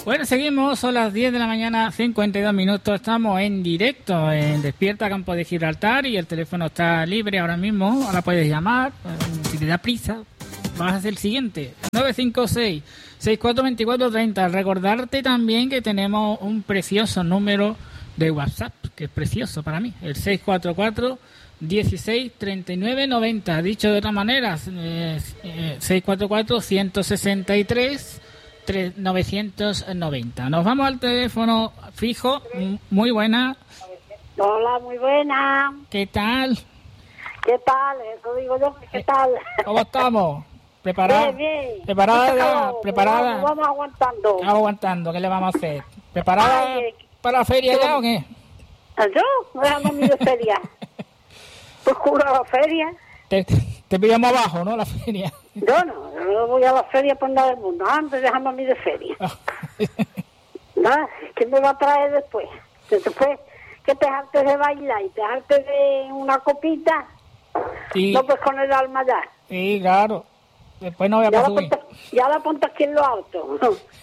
Bueno, seguimos, son las 10 de la mañana, 52 minutos, estamos en directo en Despierta Campo de Gibraltar y el teléfono está libre ahora mismo, ahora puedes llamar, si te da prisa, vas a hacer el siguiente, 956-642430. Recordarte también que tenemos un precioso número de WhatsApp, que es precioso para mí, el 644-163990, dicho de otra manera, 644-163 990. Nos vamos al teléfono fijo. Muy buena. Hola, muy buena. ¿Qué tal? ¿Qué tal? Eso digo yo, ¿qué tal? ¿Cómo estamos? ¿Preparada? Bien. ¿Preparada? ¿Preparada? Vamos aguantando. Vamos aguantando. ¿Qué le vamos a hacer? ¿Preparada para la feria ya o qué? ¿Yo? No dejamos ni de feria. Pues cubro la feria. Te pillamos abajo, ¿no? La feria. Yo no voy a la feria por nada del mundo. Antes dejamos a mí de feria. ¿No? ¿Qué me va a traer después? Después que te hartes de bailar y te hartes de una copita, sí. No pues con el alma ya. Sí, claro. Después no voy a pasar subir. Ya la ponte aquí en lo alto.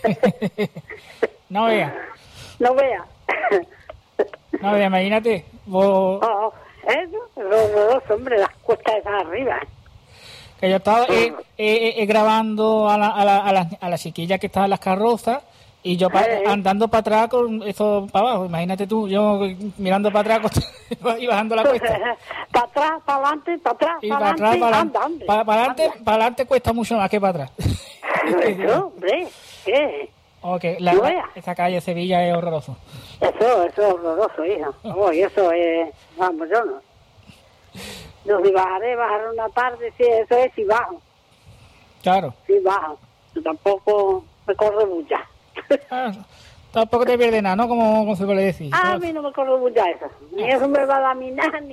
No vea. No vea. No vea, imagínate. Vos... Los hombre, las cuestas esas arriba. Que yo estaba grabando a la chiquilla que estaba en las carrozas y yo andando para atrás con eso para abajo. Imagínate tú, yo mirando para atrás y bajando la cuesta. Para atrás, para adelante, para atrás, para adelante. Para adelante cuesta mucho más que para atrás. Hombre, ¿qué? Okay, esa calle de Sevilla es horroroso. Eso es horroroso, hija. Eso es... Vamos, yo no. Yo si bajar una tarde, si eso es, si bajo. Claro. Si bajo. Yo tampoco me corro bulla. Tampoco te pierde nada, ¿no? Como se puede decir. A mí no me corro bulla eso. Ni eso me va a dar ni nada.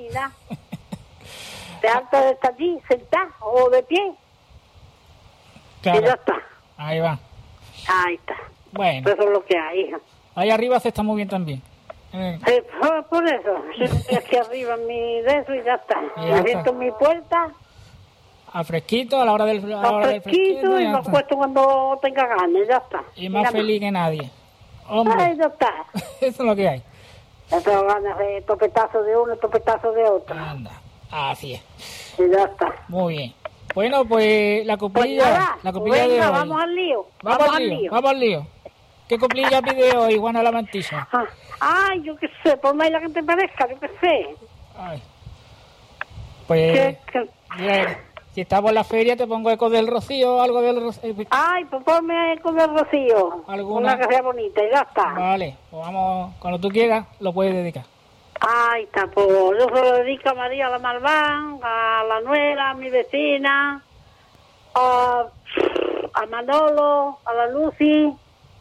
Te hartas de estar allí, sentado o de pie. Claro. Y ya está. Ahí va. Ahí está. Bueno. Eso es lo que hay, hija. Ahí arriba se está muy bien también. Por eso. Yo estoy aquí arriba en mi de eso y ya está. Me siento en mi puerta. A fresquito, a la hora del fresquito. Y me acuesto cuando tenga ganas, ya está. Y más feliz que nadie. Hombre. Ay, ya está. Eso es lo que hay. Ya tengo ganas de topetazo de uno, topetazo de otro. Anda. Así es. Y ya está. Muy bien. Bueno, pues la coplilla, venga, de hoy. Vamos al lío. Vamos al lío. ¿Qué coplilla pide hoy, Juana la Mantilla? Ay, yo qué sé, por más la que te parezca, yo qué sé. Ay. Pues, mira, si estamos en la feria te pongo Eco del Rocío, algo del Rocío. Ay, pues ponme Eco del Rocío. ¿Alguna? Una que sea bonita y ya está. Vale, pues vamos, cuando tú quieras, lo puedes dedicar. Ay, está, pues yo se lo dedico a María la Malván, a la nuera, a mi vecina, a Manolo, a la Lucy.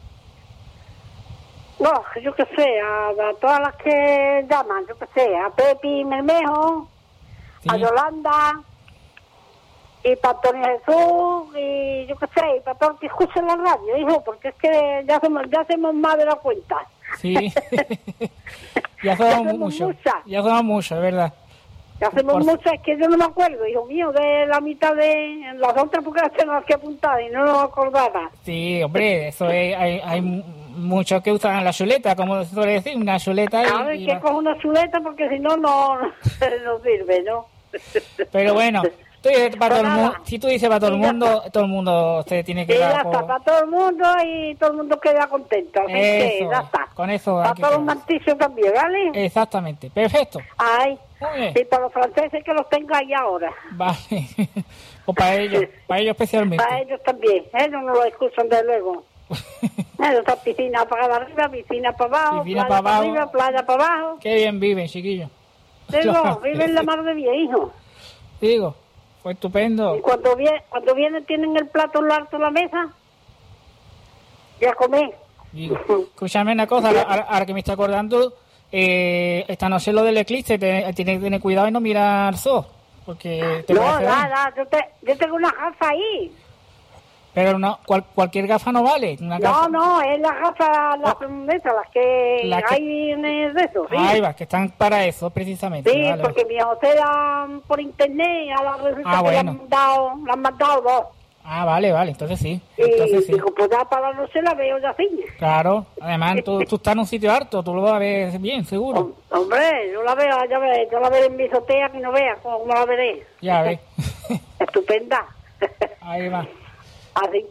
No, yo qué sé, a todas las que llaman, yo qué sé, a Pepi Mermejo, sí. A Yolanda, y para Antonio Jesús, y yo qué sé, y para todos los que escuchen la radio, hijo, porque es que ya hacemos más de la cuenta. Sí, ya somos muchos, es verdad. Ya hacemos muchas, es que yo no me acuerdo, hijo mío, de la mitad de las otras porque las tengo que apuntar y no nos acordaba. Sí, hombre, eso es, hay muchos que usan la chuleta, como se suele decir, una chuleta. Claro, hay que coger una chuleta porque si no, no sirve, ¿no? Pero bueno, si tú dices para todo el mundo se tiene que dar. Ya está, para todo el mundo y todo el mundo queda contento. Así que ya está. Con eso. Para todos los manticios también, ¿vale? Exactamente, perfecto. Ay, y para los franceses que los tenga ahí ahora. Vale, o para ellos especialmente. Para ellos también, ellos no lo escuchan de luego. Está piscina para arriba, piscina para abajo, playa para arriba, playa para abajo. Qué bien viven, chiquillos. Digo, viven la mar de bien, hijo. Digo, fue estupendo. Y cuando vienen tienen el plato en lo alto de la mesa, ya comé. Escúchame una cosa, ahora que me estoy acordando, esta noche lo del eclipse, tienes que tener cuidado y no mirar al sol, porque te nada, yo tengo una gafa ahí. Pero no, cualquier gafa no vale. No, es la gafa, las que hay en eso. ¿Sí? Ahí va, que están para eso precisamente. Sí, vale, porque mi hijo se dan por internet, a la resulta que le han mandado dos. Ah, vale, entonces sí. Y Entonces sí. digo, pues ya para la noche la veo ya así. Claro, además tú estás en un sitio alto, tú lo vas a ver bien, seguro. Hombre, yo la veo, yo la veré en mi azotea que no veas cómo la veré. Ya ves. Estupenda. Ahí va. Así